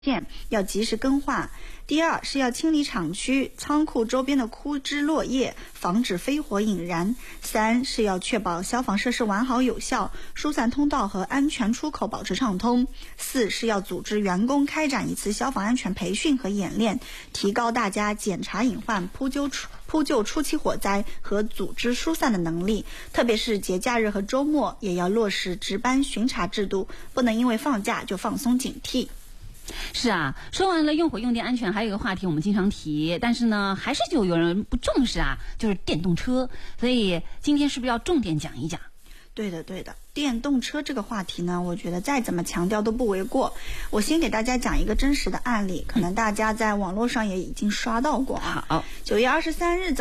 件要及时更换。第二是要清理厂区、仓库周边的枯枝落叶，防止飞火引燃。三是要确保消防设施完好有效，疏散通道和安全出口保持畅通。四是要组织员工开展一次消防安全培训和演练，提高大家检查隐患、扑救初期火灾和组织疏散的能力。特别是节假日和周末，也要落实值班巡查制度，不能因为放假就放松警惕。 是啊，说完了用火用电安全，还有一个话题我们经常提，但是呢还是就有人不重视啊，就是电动车。所以今天是不是要重点讲一讲？ 对的，电动车这个话题呢，我觉得再怎么强调都不为过。我先给大家讲一个真实的案例，可能大家在网络上也已经刷到过啊。 好，9月23日